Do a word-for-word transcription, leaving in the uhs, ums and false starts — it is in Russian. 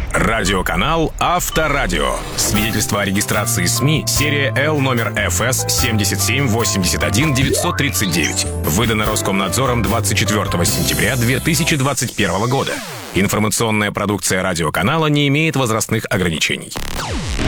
Радиоканал Авторадио. Свидетельство о регистрации СМИ, серия Л номер эф эс семьдесят семь восемьдесят один девятьсот тридцать девять. Выдано Роскомнадзором двадцать четвёртого сентября две тысячи двадцать первого года. Информационная продукция радиоканала не имеет возрастных ограничений.